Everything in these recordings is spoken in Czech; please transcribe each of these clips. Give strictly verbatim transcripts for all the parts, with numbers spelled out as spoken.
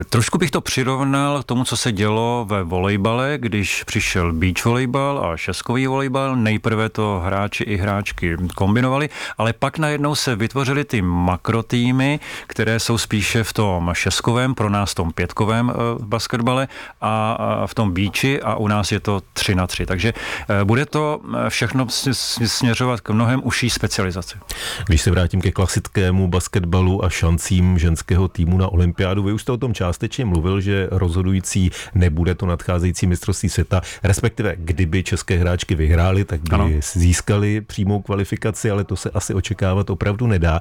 Trošku bych to přirovnal k tomu, co se dělo ve volejbale, když přišel beach volejbal a šeskový volejbal. Nejprve to hráči i hráčky kombinovali, ale pak najednou se vytvořily ty makrotýmy, které jsou spíše v tom šeskovém, pro nás tom pětkovém basketbale a v tom beachi a u nás je to tři na tři. Takže bude to všechno směřovat k mnohem užší specializaci. Když se vrátím ke klasickému basketbalu a šancím ženského týmu na olympiádu, vy už jste o tom částečně mluvil, že rozhodující nebude to nadcházející mistrovství světa, respektive kdyby české hráčky vyhrály, tak by ano. získali přímou kvalifikaci, ale to se asi očekávat opravdu nedá.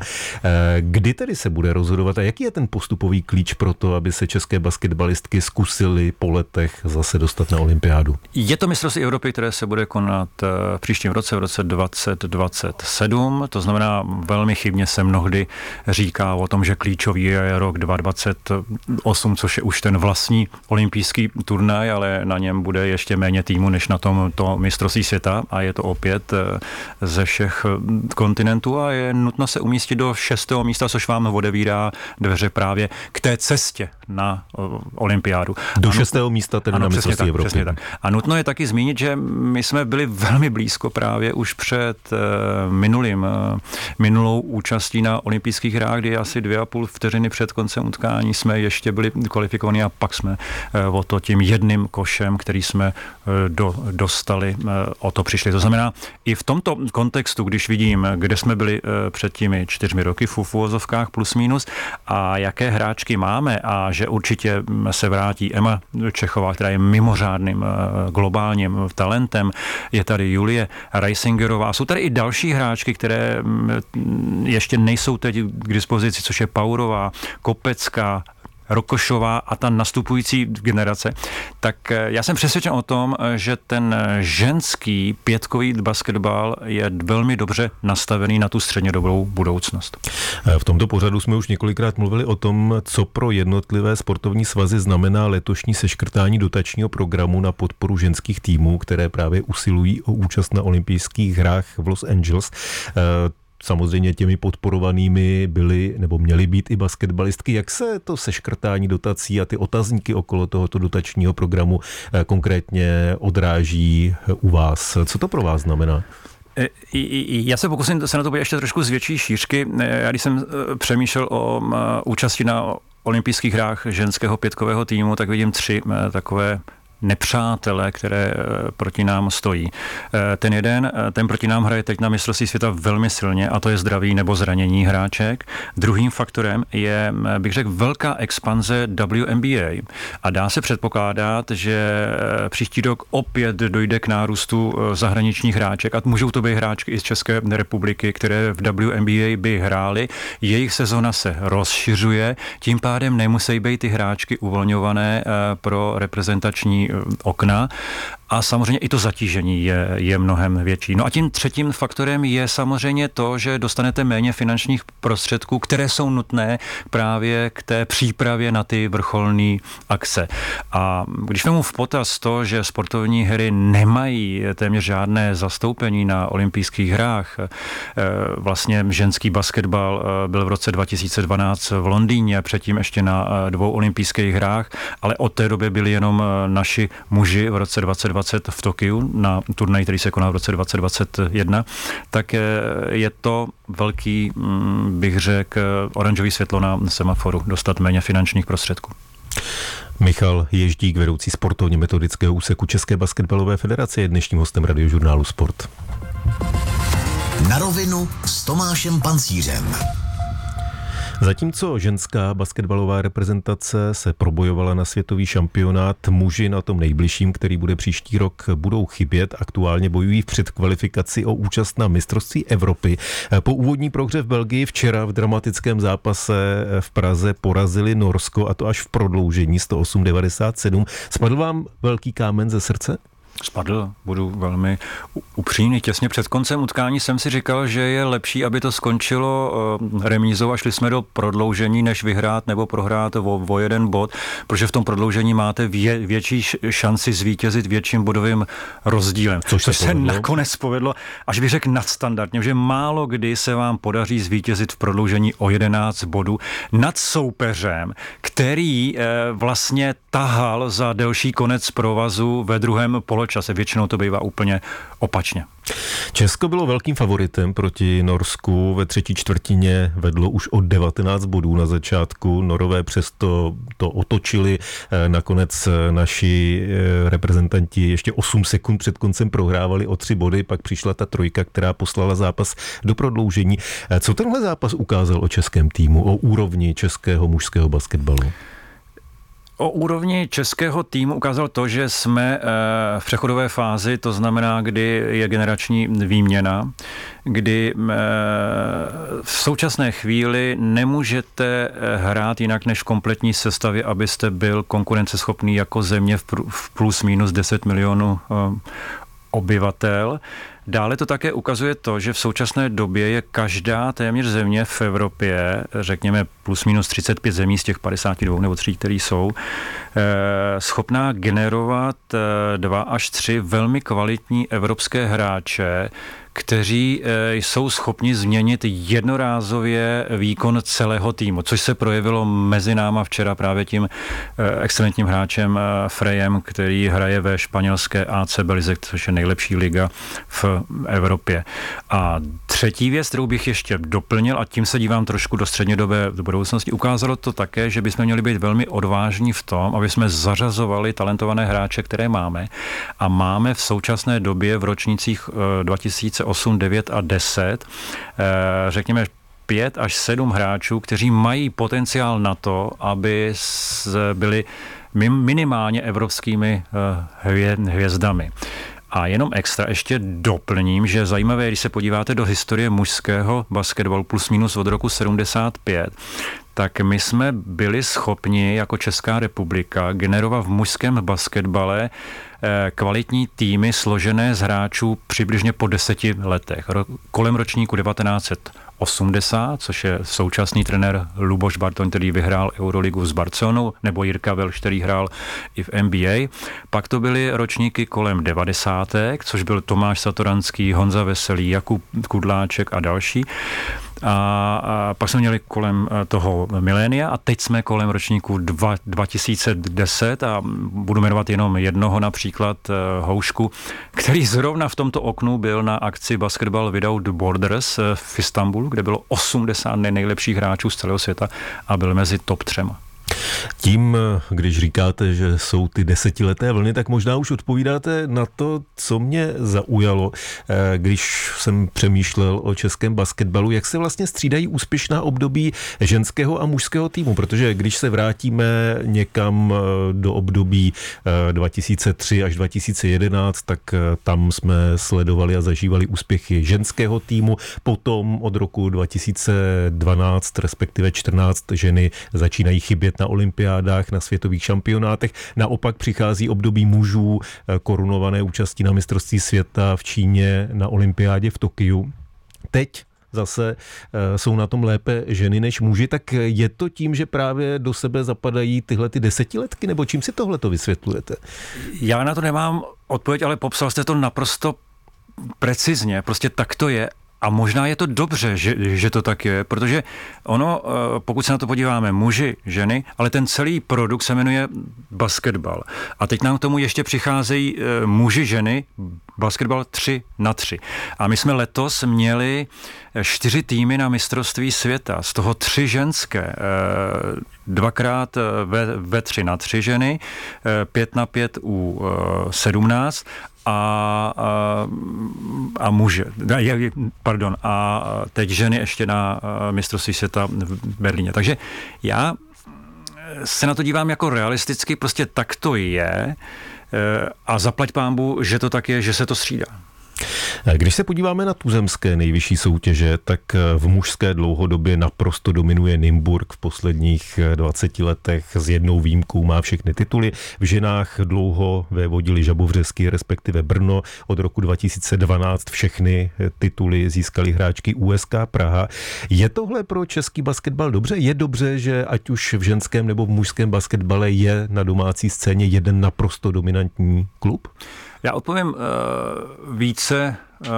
Kdy tedy se bude rozhodovat a jaký je ten postupový klíč pro to, aby se české basketbalistky zkusily po letech zase dostat na olympiádu? Je to mistrovství Evropy, které se bude konat v příštím roce, v roce dvacet dvacet sedm, to znamená velmi chybně se mnohdy říká o tom, že klíčový je rok dvacet dvacet osm, což je už ten vlastní olympijský turnaj, ale na něm bude ještě méně týmu než na tom to mistrovství světa a je to opět ze všech kontinentů a je nutno se umístit do šestého místa, což vám odevírá dveře právě k té cestě na olympiádu. Do šestého místa tedy na mistrovství Evropy. Přesně tak. A nutno je taky zmínit, že my jsme byli velmi blízko právě už před minulým, minulou účastí na olympijských hrách, kdy asi dvě a půl vteřiny před koncem utkání jsme ještě byli kvalifikovaní a pak jsme o to tím jedným košem, který jsme do, dostali, o to přišli. To znamená, i v tomto kontextu, když vidím, kde jsme byli před těmi čtyřmi roky v uvozovkách plus minus a jaké hráčky máme a že určitě se vrátí Emma Čechová, která je mimořádným globálním talentem, je tady Julie Reisingerová. Jsou tady i další hráčky, které ještě nejsou teď k dispozici, což je Paurová, Kopecká, Rokošová a ta nastupující generace, tak já jsem přesvědčen o tom, že ten ženský pětkový basketbal je velmi dobře nastavený na tu střednědobou budoucnost. V tomto pořadu jsme už několikrát mluvili o tom, co pro jednotlivé sportovní svazy znamená letošní seškrtání dotačního programu na podporu ženských týmů, které právě usilují o účast na olympijských hrách v Los Angeles. Samozřejmě těmi podporovanými byly nebo měly být i basketbalistky. Jak se to seškrtání dotací a ty otazníky okolo tohoto dotačního programu konkrétně odráží u vás? Co to pro vás znamená? Já se pokusím se na to podívat ještě trošku z větší šířky. Já když jsem přemýšlel o účasti na olympijských hrách ženského pětkového týmu, tak vidím tři takové nepřátelé, které proti nám stojí. Ten jeden, ten proti nám hraje teď na mistrovství světa velmi silně a to je zdraví nebo zranění hráček. Druhým faktorem je, bych řekl, velká expanze W N B A a dá se předpokládat, že příští rok opět dojde k nárůstu zahraničních hráček a můžou to být hráčky i z České republiky, které v W N B A by hrály. Jejich sezona se rozšiřuje, tím pádem nemusí být ty hráčky uvolňované pro reprezentační okna a samozřejmě i to zatížení je, je mnohem větší. No a tím třetím faktorem je samozřejmě to, že dostanete méně finančních prostředků, které jsou nutné právě k té přípravě na ty vrcholné akce. A když vezmu v potaz to, že sportovní hry nemají téměř žádné zastoupení na olympijských hrách, vlastně ženský basketbal byl v roce dva tisíce dvanáct v Londýně, předtím ještě na dvou olympijských hrách, ale od té doby byli jenom naši muži v roce dvacet dvacet v Tokiu na turnaj, který se koná v roce dvacet dvacet jedna, tak je to velký, bych řekl, oranžový světlo na semaforu, dostat méně finančních prostředků. Michal Ježdík, vedoucí sportovně metodického úseku České basketbalové federace, je dnešním hostem Radiožurnálu Sport. Na rovinu s Tomášem Pancířem. Zatímco ženská basketbalová reprezentace se probojovala na světový šampionát, muži na tom nejbližším, který bude příští rok, budou chybět. Aktuálně bojují v předkvalifikaci o účast na mistrovství Evropy. Po úvodní prohře v Belgii včera v dramatickém zápase v Praze porazili Norsko, a to až v prodloužení sto osm devadesát sedm. Spadl vám velký kámen ze srdce? Spadl, budu velmi upřímný. Těsně před koncem utkání jsem si říkal, že je lepší, aby to skončilo remízou a šli jsme do prodloužení, než vyhrát nebo prohrát o, o jeden bod, protože v tom prodloužení máte vě, větší šanci zvítězit větším bodovým rozdílem. Což se, se nakonec povedlo, až bych řekl nadstandardně, že málo kdy se vám podaří zvítězit v prodloužení o jedenáct bodů nad soupeřem, který eh, vlastně tahal za delší konec provazu ve druhém poločase. Většinou to bývá úplně opačně. Česko bylo velkým favoritem proti Norsku. Ve třetí čtvrtině vedlo už o devatenáct bodů na začátku. Norové přesto to otočili. Nakonec naši reprezentanti ještě osm sekund před koncem prohrávali o tři body, pak přišla ta trojka, která poslala zápas do prodloužení. Co tenhle zápas ukázal o českém týmu, o úrovni českého mužského basketbalu? O úrovni českého týmu ukázal to, že jsme v přechodové fázi, to znamená, kdy je generační výměna, kdy v současné chvíli nemůžete hrát jinak než v kompletní sestavě, abyste byl konkurenceschopný jako země v plus minus deset milionů obyvatel. Dále to také ukazuje to, že v současné době je každá téměř země v Evropě, řekněme plus minus třicet pět zemí z těch padesáti dvou nebo tří, který jsou, schopná generovat dva až tři velmi kvalitní evropské hráče, kteří jsou schopni změnit jednorázově výkon celého týmu, což se projevilo mezi náma včera právě tím excelentním hráčem Frejem, který hraje ve španělské A C Belize, což je nejlepší liga v Evropě. A třetí věc, kterou bych ještě doplnil, a tím se dívám trošku do střednědobé budoucnosti, ukázalo to také, že bychom měli být velmi odvážní v tom, aby jsme zařazovali talentované hráče, které máme. A máme v současné době v ročnících dva tisíce osm, devět a deset, řekněme, pět až sedm hráčů, kteří mají potenciál na to, aby byli minimálně evropskými hvězdami. A jenom extra ještě doplním, že zajímavé, když se podíváte do historie mužského basketbalu plus minus od roku sedmdesát pět, tak my jsme byli schopni jako Česká republika generovat v mužském basketbale kvalitní týmy složené z hráčů přibližně po deseti letech. Kolem ročníku devatenáct set osmdesát, což je současný trenér Luboš Bartoň, který vyhrál Euroligu s Barcelonou, nebo Jirka Velš, který hrál i v N B A. Pak to byly ročníky kolem devadesátek, což byl Tomáš Satoranský, Honza Veselý, Jakub Kudláček a další. A, a pak jsme měli kolem toho milénia a teď jsme kolem ročníku dva, dva tisíce deset a budu jmenovat jenom jednoho, například Houšku, který zrovna v tomto oknu byl na akci Basketball Without Borders v Istanbulu, kde bylo osmdesát nejlepších hráčů z celého světa a byl mezi top třema. Tím, když říkáte, že jsou ty desetileté vlny, tak možná už odpovídáte na to, co mě zaujalo, když jsem přemýšlel o českém basketbalu, jak se vlastně střídají úspěšná období ženského a mužského týmu, protože když se vrátíme někam do období dva tisíce tři až dva tisíce jedenáct, tak tam jsme sledovali a zažívali úspěchy ženského týmu, potom od roku dva tisíce dvanáct, respektive čtrnáct, ženy začínají chybět na olympiádách, na světových šampionátech. Naopak přichází období mužů, korunované účastí na mistrovství světa v Číně, na olympiádě v Tokiu. Teď zase jsou na tom lépe ženy než muži, tak je to tím, že právě do sebe zapadají tyhle ty desetiletky, nebo čím si tohle to vysvětlujete? Já na to nemám odpověď, ale popsal jste to naprosto precizně. Prostě tak to je. A možná je to dobře, že, že to tak je, protože ono, pokud se na to podíváme, muži, ženy, ale ten celý produkt se jmenuje basketbal. A teď nám k tomu ještě přicházejí muži, ženy, basketbal tři na tři. A my jsme letos měli čtyři týmy na mistrovství světa, z toho tři ženské, dvakrát ve, ve tři na tři ženy, pět na pět u sedmnáct a, a, a muže, pardon, a teď ženy ještě na mistrovství světa v Berlíně. Takže já se na to dívám jako realisticky, prostě tak to je a zaplať pánbu, že to tak je, že se to střídá. Když se podíváme na tuzemské nejvyšší soutěže, tak v mužské dlouhodobě naprosto dominuje Nymburk v posledních dvaceti letech, s jednou výjimkou má všechny tituly. V ženách dlouho vévodili Žabovřesky, respektive Brno. Od roku dva tisíce dvanáct všechny tituly získali hráčky U S K Praha. Je tohle pro český basketbal dobře? Je dobře, že ať už v ženském nebo v mužském basketbale je na domácí scéně jeden naprosto dominantní klub? Já odpovím uh, více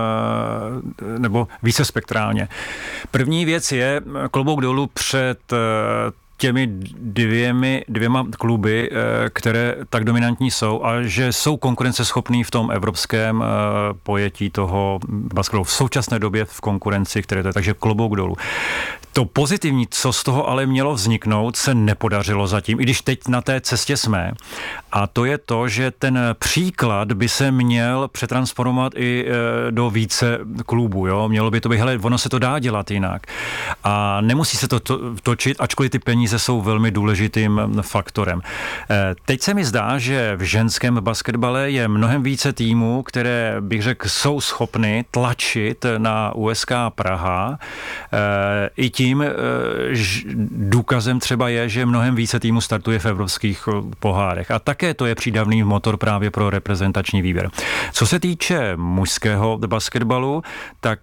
uh, nebo více spektrálně. První věc je klobouk dolů před uh, těmi dvěmi, dvěma kluby, které tak dominantní jsou a že jsou konkurenceschopní v tom evropském pojetí toho basketbalu v současné době v konkurenci, které to je, takže klobouk dolů. To pozitivní, co z toho ale mělo vzniknout, se nepodařilo zatím, i když teď na té cestě jsme. A to je to, že ten příklad by se měl přetransformovat i do více klubů. Jo? Mělo by to být, hele, ono se to dá dělat jinak. A nemusí se to, to točit, ačkoliv ty peníze jsou velmi důležitým faktorem. Teď se mi zdá, že v ženském basketbale je mnohem více týmů, které, bych řekl, jsou schopny tlačit na U S K Praha. I tím důkazem třeba je, že mnohem více týmů startuje v evropských pohárech. A také to je přídavný motor právě pro reprezentační výběr. Co se týče mužského basketbalu, tak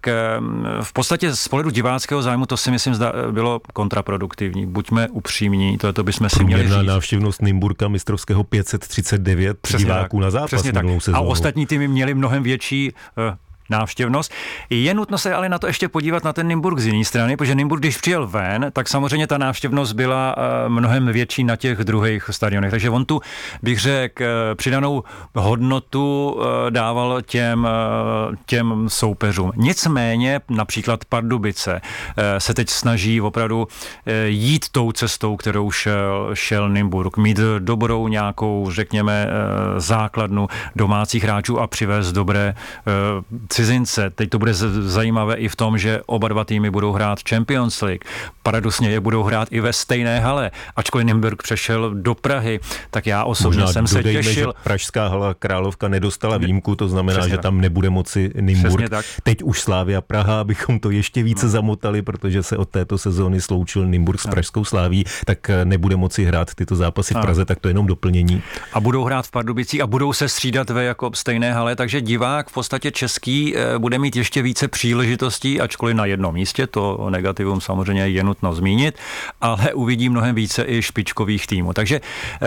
v podstatě z pohledu diváckého zájmu to si myslím bylo kontraproduktivní. Buďme upřímní, to, to bychom si měli říct. Průměrná návštěvnost Nymburka mistrovského pět set třicet devět diváků na zápas minulou sezónu. A ostatní týmy měli mnohem větší uh, návštěvnost. Je nutno se ale na to ještě podívat na ten Nymburk z jiné strany, protože Nymburk, když přijel ven, tak samozřejmě ta návštěvnost byla uh, mnohem větší na těch druhých stadionech. Takže on tu, bych řekl, uh, přidanou hodnotu uh, dával těm, uh, těm soupeřům. Nicméně například Pardubice uh, se teď snaží opravdu uh, jít tou cestou, kterou šel, šel Nymburk, mít dobrou nějakou, řekněme, uh, základnu domácích hráčů a přivést dobré uh, cizince. Teď to bude zajímavé i v tom, že oba dva týmy budou hrát Champions League. Paradoxně je budou hrát i ve stejné hale. Ačkoliv Nymburk přešel do Prahy, tak já osobně Možná jsem se dodejme, těšil. Že pražská hala Královka nedostala výjimku, to znamená, Přesně že tak. tam nebude moci Nymburk. Teď už Slavia Praha, abychom to ještě více no. zamotali, protože se od této sezóny sloučil Nymburk s no. pražskou Slaví, tak nebude moci hrát tyto zápasy v Praze, no. tak to je jenom doplnění. A budou hrát v Pardubicích a budou se střídat ve jako stejné hale, takže divák v podstatě český bude mít ještě více příležitostí, ačkoliv na jednom místě, to negativum samozřejmě je nutno zmínit, ale uvidí mnohem více i špičkových týmů. Takže, eh,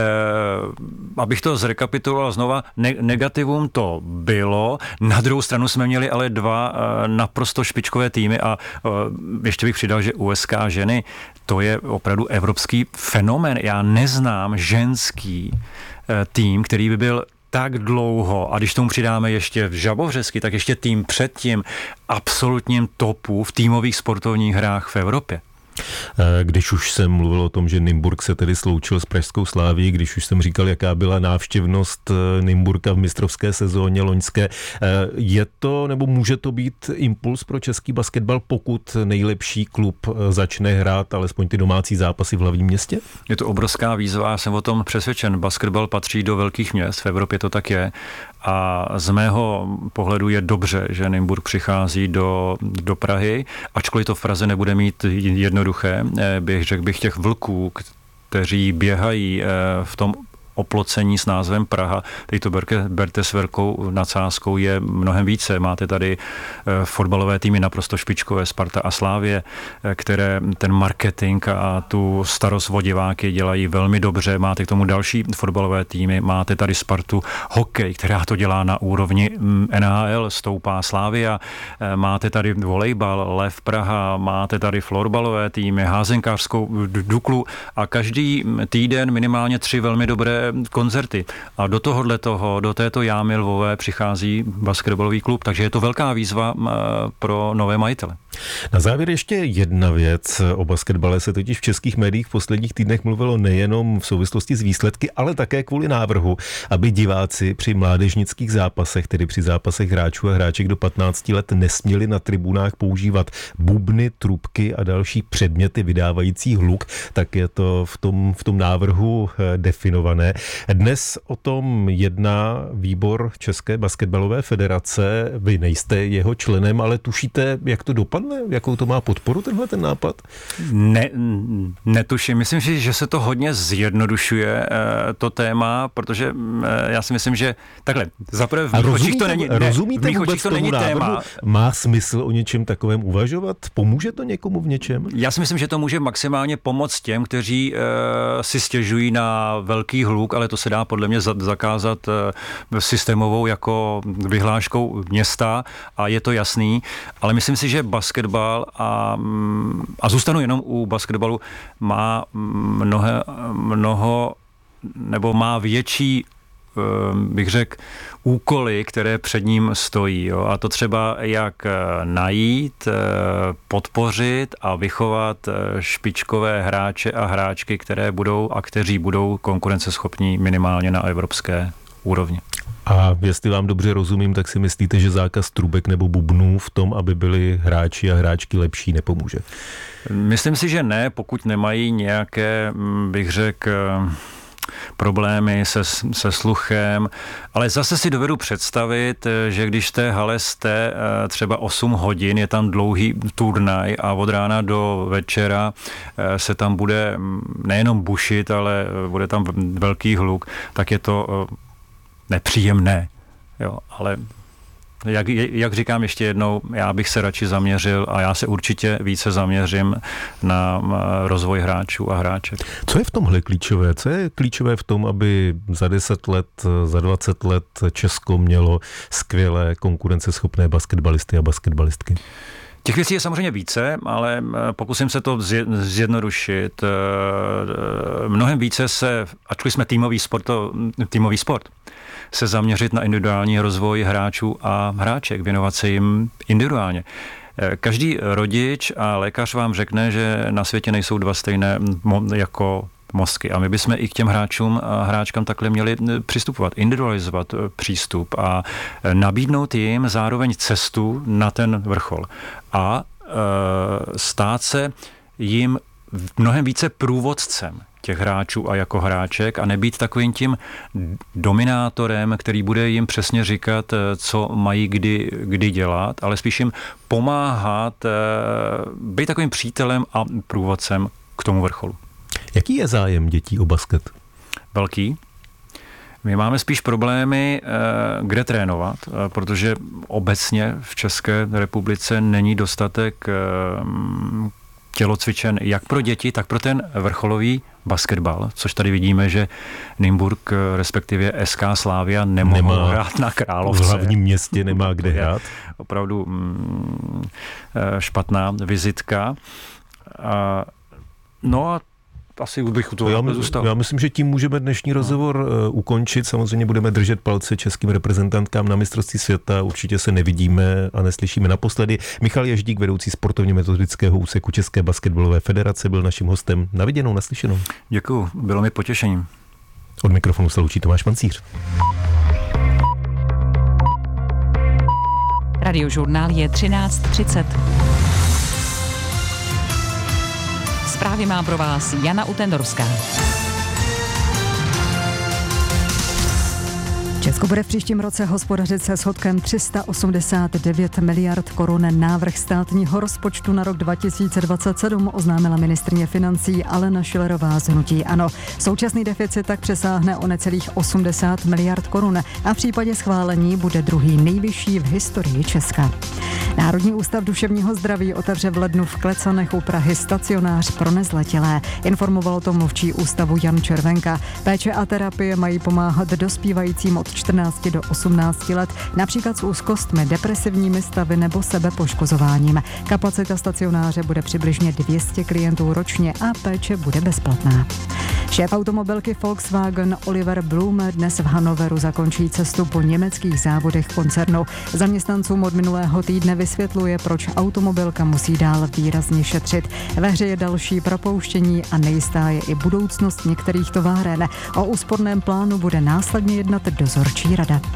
abych to zrekapituloval znova, ne- negativum to bylo, na druhou stranu jsme měli ale dva eh, naprosto špičkové týmy a eh, ještě bych přidal, že U S K ženy, to je opravdu evropský fenomén. Já neznám ženský eh, tým, který by byl tak dlouho, a když tomu přidáme ještě v Žabovřesky, tak ještě tým před tím absolutním topu v týmových sportovních hrách v Evropě. Když už jsem mluvil o tom, že Nymburk se tedy sloučil s pražskou Slavií, když už jsem říkal, jaká byla návštěvnost Nymburka v mistrovské sezóně loňské, je to, nebo může to být impuls pro český basketbal, pokud nejlepší klub začne hrát alespoň ty domácí zápasy v hlavním městě? Je to obrovská výzva, já jsem o tom přesvědčen. Basketbal patří do velkých měst, v Evropě to tak je. A z mého pohledu je dobře, že Nymburk přichází do, do Prahy, ačkoliv to v Praze nebude mít jednoduché. Bych řekl bych těch vlků, kteří běhají v tom oplocení s názvem Praha, teď to berte, berte s velkou nadsázkou, je mnohem více. Máte tady e, fotbalové týmy naprosto špičkové, Sparta a Slávie, e, které ten marketing a tu starost o diváky dělají velmi dobře. Máte k tomu další fotbalové týmy, máte tady Spartu hokej, která to dělá na úrovni N H L, stoupá Slávia, e, máte tady volejbal, Lev Praha, máte tady florbalové týmy, házenkářskou Duklu a každý týden minimálně tři velmi dobré koncerty. A do tohohle toho, do této jámy lvové přichází basketbalový klub, takže je to velká výzva pro nové majitele. Na závěr ještě jedna věc. O basketbale se totiž v českých médiích v posledních týdnech mluvilo nejenom v souvislosti s výsledky, ale také kvůli návrhu, aby diváci při mládežnických zápasech, tedy při zápasech hráčů a hráček do patnácti let, nesměli na tribunách používat bubny, trubky a další předměty vydávající hluk, tak je to v tom, v tom návrhu definované. zřejmé. Dnes o tom jedná výbor České basketbalové federace. Vy nejste jeho členem, ale tušíte, jak to dopadne? Jakou to má podporu tenhle ten nápad? Ne, netuším. Myslím si, že se to hodně zjednodušuje, to téma, protože já si myslím, že takhle, zaprvé v mých očích to není, ne, rozumíte v mých vůbec to není téma. Má smysl o něčem takovém uvažovat? Pomůže to někomu v něčem? Já si myslím, že to může maximálně pomoct těm, kteří uh, si stěžují na velký hluk, ale to se dá podle mě zakázat uh, systémovou jako vyhláškou města a je to jasný, ale myslím si, že basketbal a, a zůstanu jenom u basketbalu má mnoho, mnoho nebo má větší, bych řekl, úkoly, které před ním stojí. Jo? A to třeba jak najít, podpořit a vychovat špičkové hráče a hráčky, které budou a kteří budou konkurenceschopní minimálně na evropské úrovni. A jestli vám dobře rozumím, tak si myslíte, že zákaz trubek nebo bubnů v tom, aby byli hráči a hráčky lepší, nepomůže? Myslím si, že ne, pokud nemají nějaké, bych řekl, problémy se, se sluchem, ale zase si dovedu představit, že když v té hale jste třeba osm hodin, je tam dlouhý turnaj a od rána do večera se tam bude nejenom bušit, ale bude tam velký hluk, tak je to nepříjemné. Jo, ale jak, jak říkám ještě jednou, já bych se radši zaměřil a já se určitě více zaměřím na rozvoj hráčů a hráček. Co je v tomhle klíčové? Co je klíčové v tom, aby za deset let, za dvacet let Česko mělo skvělé konkurenceschopné basketbalisty a basketbalistky? Těch věcí je samozřejmě více, ale pokusím se to zjednodušit. Mnohem více se, ačkoliv jsme týmový sport, týmový sport, se zaměřit na individuální rozvoj hráčů a hráček, věnovat se jim individuálně. Každý rodič a lékař vám řekne, že na světě nejsou dva stejné jako mozky. A my bychom i k těm hráčům a hráčkám takhle měli přistupovat, individualizovat přístup a nabídnout jim zároveň cestu na ten vrchol. A e, stát se jim mnohem více průvodcem těch hráčů a jako hráček a nebýt takovým tím dominátorem, který bude jim přesně říkat, co mají kdy, kdy dělat, ale spíš jim pomáhat, být takovým přítelem a průvodcem k tomu vrcholu. Jaký je zájem dětí o basket? Velký. My máme spíš problémy, kde trénovat, protože obecně v České republice není dostatek tělocvičen jak pro děti, tak pro ten vrcholový basketbal, což tady vidíme, že Nymburk, respektive S K Slavia nemohou nemá, hrát na Královce. V hlavním městě nemá kde hrát. Opravdu mm, špatná vizitka. A, no a asi bych u toho já, zůstal. Já myslím, že tím můžeme dnešní rozhovor no. ukončit. Samozřejmě budeme držet palce českým reprezentantkám na mistrovství světa. Určitě se nevidíme a neslyšíme naposledy. Michal Ježdík, vedoucí sportovně metodického úseku České basketbalové federace, byl naším hostem. Na viděnou, naslyšenou. Děkuju, bylo mi potěšením. Od mikrofonu se loučí Tomáš Pancíř. Radiožurnál je třináct třicet. Zprávy má pro vás Jana Utendorská. Česko bude v příštím roce hospodařit se schodkem tři sta osmdesát devět miliard korun. Návrh státního rozpočtu na rok dva tisíce dvacet sedm oznámila ministryně financí Alena Schillerová z hnutí ANO. Současný deficit tak přesáhne o necelých osmdesát miliard korun a v případě schválení bude druhý nejvyšší v historii Česka. Národní ústav duševního zdraví otevře v lednu v Klecanech u Prahy stacionář pro nezletilé. Informoval to mluvčí ústavu Jan Červenka. Péče a terapie mají pomáhat dospívajícím od čtrnácti do osmnácti let, například s úzkostmi, depresivními stavy nebo sebepoškozováním. Kapacita stacionáře bude přibližně dvě stě klientů ročně a péče bude bezplatná. Šéf automobilky Volkswagen Oliver Blume dnes v Hannoveru zakončí cestu po německých závodech koncernu. Zaměstnancům od minulého týdne vysvětluje, proč automobilka musí dál výrazně šetřit. Ve hře je další propouštění a nejistá je i budoucnost některých továren. O úsporném plánu bude následně jednat dozorčí rada.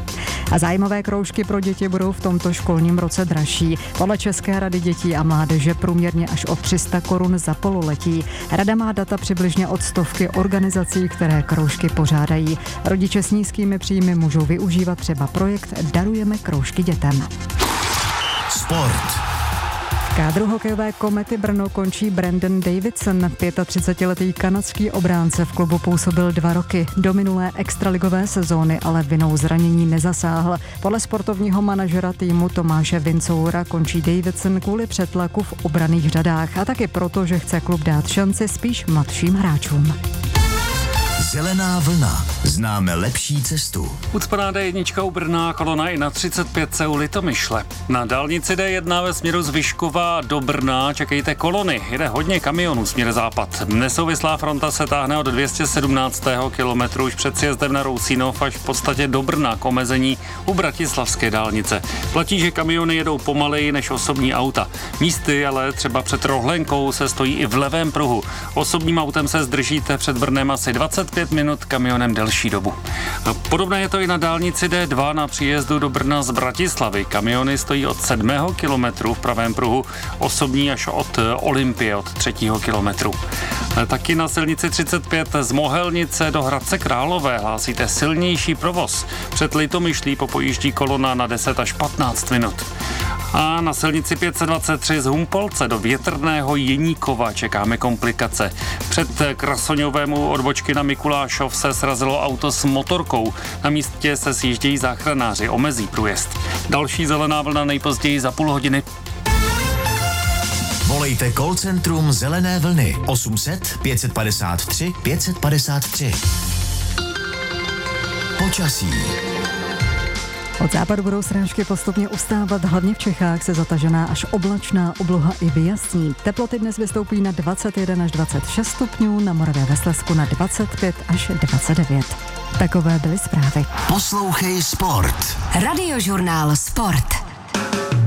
A zájmové kroužky pro děti budou v tomto školním roce dražší. Podle České rady dětí a mládeže průměrně až o tři sta korun za pololetí. Rada má data přibližně od stovky organizací, které kroužky pořádají. Rodiče s nízkými příjmy můžou využívat třeba projekt Darujeme kroužky dětem. Sport. V kádru hokejové Komety Brno končí Brandon Davidson. třicetiletý kanadský obránce v klubu působil dva roky. Do minulé extraligové sezóny ale vinou zranění nezasáhl. Podle sportovního manažera týmu Tomáše Vincoura končí Davidson kvůli přetlaku v obranných řadách a taky proto, že chce klub dát šanci spíš mladším hráčům. Zelená vlna. Známe lepší cestu. Ucpaná D jedna u Brna, kolona i na třicet pět u Litomyšle. Na dálnici D jedna ve směru z Vyškova do Brna čekejte kolony. Jede hodně kamionů směr západ. Nesouvislá fronta se táhne od dvě stě sedmnáctého kilometru už před sjezdem na Roucínov až v podstatě do Brna k omezení u bratislavské dálnice. Platí, že kamiony jedou pomaleji než osobní auta. Místy ale třeba před Rohlenkou se stojí i v levém pruhu. Osobním autem se zdržíte před Brnem asi dvacet pět minut, kamionem delší dobu. Podobné je to i na dálnici D dva na příjezdu do Brna z Bratislavy. Kamiony stojí od sedmého kilometru v pravém pruhu, osobní až od Olympie od třetího kilometru. Taky na silnici třicet pět z Mohelnice do Hradce Králové hlásíte silnější provoz. Před Litomyšlí popojíždí kolona na deset až patnáct minut. A na silnici pět set dvacet tři z Humpolce do Větrného Jeníkova čekáme komplikace. Před Krasoňovému odbočky na Mikulášov se srazilo auto s motorkou. Na místě se sjíždějí záchranáři, omezí průjezd. Další zelená vlna nejpozději za půl hodiny. Volejte call centrum Zelené vlny osm set pět set padesát tři pět set padesát tři. Počasí. Od západu budou srážky postupně ustávat, hlavně v Čechách se zatažená až oblačná obloha i vyjasní. Teploty dnes vystoupí na dvacet jedna až dvacet šest stupňů, na Moravě ve Slezsku na dvacet pět až dvacet devět. Takové byly zprávy. Poslouchej Sport. Radiožurnál Sport.